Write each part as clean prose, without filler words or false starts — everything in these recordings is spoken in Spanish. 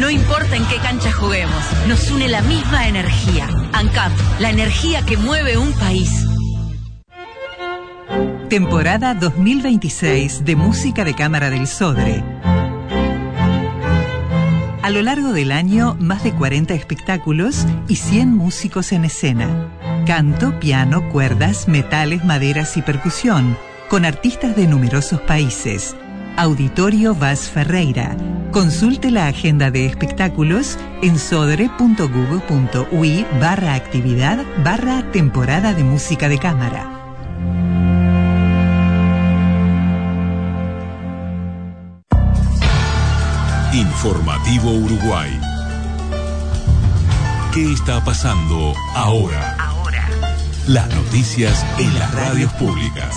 No importa en qué cancha juguemos, nos une la misma energía. ANCAP, la energía que mueve un país. Temporada 2026 de Música de Cámara del Sodre. A lo largo del año, más de 40 espectáculos y 100 músicos en escena. Canto, piano, cuerdas, metales, maderas y percusión, con artistas de numerosos países. Auditorio Vaz Ferreira. Consulte la agenda de espectáculos en sodre.google.ui/actividad/temporada de música de cámara. Informativo Uruguay. ¿Qué está pasando ahora? Las noticias en las radios públicas.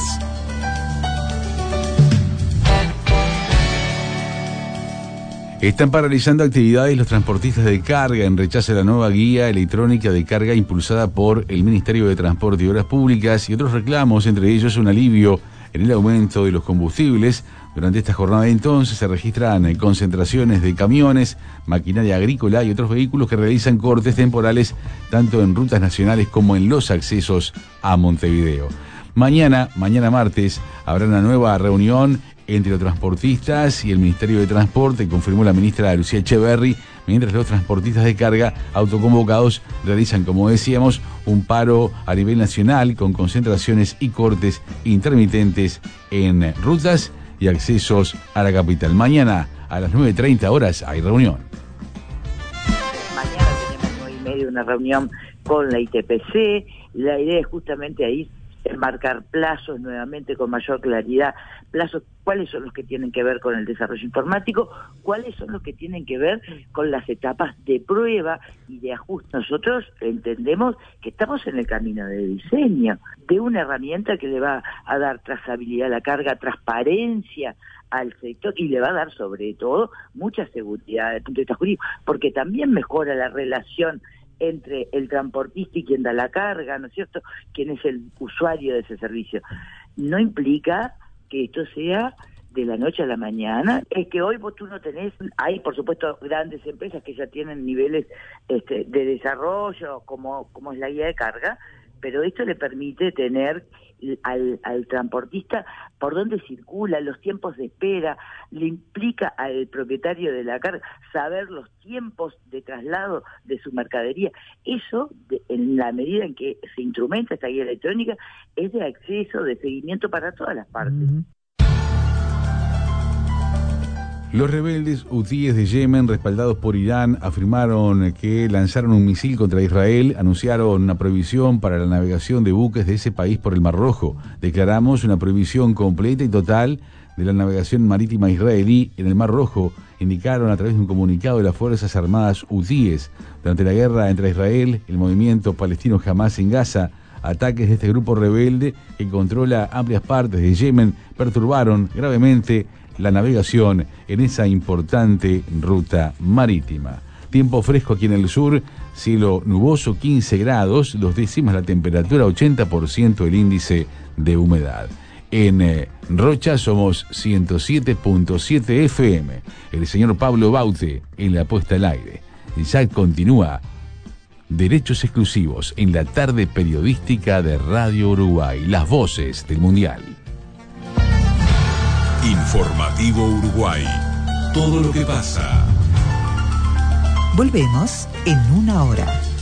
Están paralizando actividades los transportistas de carga en rechazo a la nueva guía electrónica de carga impulsada por el Ministerio de Transporte y Obras Públicas y otros reclamos, entre ellos un alivio en el aumento de los combustibles. Durante esta jornada entonces se registran concentraciones de camiones, maquinaria agrícola y otros vehículos que realizan cortes temporales tanto en rutas nacionales como en los accesos a Montevideo. Mañana martes, habrá una nueva reunión entre los transportistas y el Ministerio de Transporte, confirmó la ministra Lucía Echeverri, mientras los transportistas de carga autoconvocados realizan, como decíamos, un paro a nivel nacional con concentraciones y cortes intermitentes en rutas y accesos a la capital. Mañana a las 9:30 horas hay reunión. Mañana tenemos 9:30 una reunión con la ITPC. La idea es justamente ahí marcar plazos nuevamente con mayor claridad, plazos, cuáles son los que tienen que ver con el desarrollo informático, cuáles son los que tienen que ver con las etapas de prueba y de ajuste. Nosotros entendemos que estamos en el camino de diseño de una herramienta que le va a dar trazabilidad a la carga, transparencia al sector y le va a dar sobre todo mucha seguridad desde el punto de vista jurídico, porque también mejora la relación entre el transportista y quien da la carga, ¿no es cierto?, quien es el usuario de ese servicio. No implica que esto sea de la noche a la mañana, es que hoy tú no tenés, hay por supuesto grandes empresas que ya tienen niveles de desarrollo como es la guía de carga, pero esto le permite tener al transportista por dónde circula, los tiempos de espera, le implica al propietario de la carga saber los tiempos de traslado de su mercadería. Eso, en la medida en que se instrumenta esta guía electrónica, es de acceso, de seguimiento para todas las partes. Los rebeldes hutíes de Yemen, respaldados por Irán, afirmaron que lanzaron un misil contra Israel, anunciaron una prohibición para la navegación de buques de ese país por el Mar Rojo. Declaramos una prohibición completa y total de la navegación marítima israelí en el Mar Rojo, indicaron a través de un comunicado de las Fuerzas Armadas hutíes. Durante la guerra entre Israel y el movimiento palestino Hamas en Gaza, ataques de este grupo rebelde que controla amplias partes de Yemen perturbaron gravemente la navegación en esa importante ruta marítima. Tiempo fresco aquí en el sur, cielo nuboso, 15 grados, 2 décimas la temperatura, 80% el índice de humedad. En Rocha somos 107.7 FM. El señor Pablo Baute en la puesta al aire. Ya continúa Derechos Exclusivos en la tarde periodística de Radio Uruguay, las voces del Mundial. Informativo Uruguay. Todo lo que pasa. Volvemos en una hora.